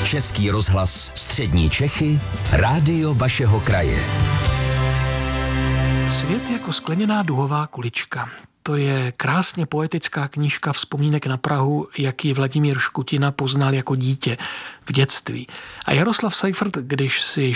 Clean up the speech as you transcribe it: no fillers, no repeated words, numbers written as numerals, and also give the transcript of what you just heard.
Český rozhlas Střední Čechy, rádio vašeho kraje. Svět jako skleněná duhová kulička. To je krásně poetická knížka vzpomínek na Prahu, jak ji Vladimír Škutina poznal jako dítě v dětství. A Jaroslav Seifert, když si